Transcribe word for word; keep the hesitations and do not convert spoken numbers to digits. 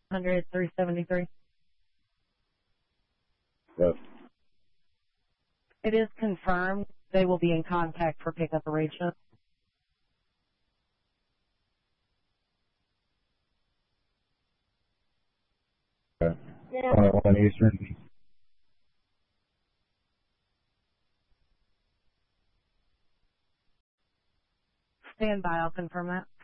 hundred three seventy-three. Yes. It is confirmed. They will be in contact for pickup arrangement. Okay. One at one Eastern. Stand by. I'll confirm that.